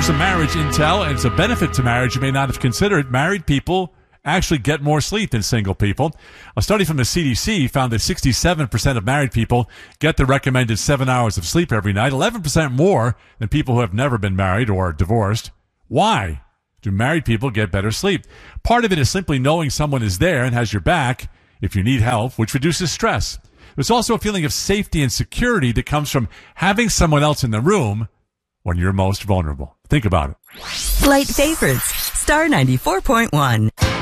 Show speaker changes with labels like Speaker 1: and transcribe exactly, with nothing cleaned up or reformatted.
Speaker 1: Here's some marriage intel, and it's a benefit to marriage you may not have considered. Married people actually get more sleep than single people. A study from the C D C found that sixty-seven percent of married people get the recommended seven hours of sleep every night, eleven percent more than people who have never been married or divorced. Why do married people get better sleep? Part of it is simply knowing someone is there and has your back if you need help, which reduces stress. There's also a feeling of safety and security that comes from having someone else in the room when you're most vulnerable. Think about it.
Speaker 2: Light favorites, Star ninety-four point one.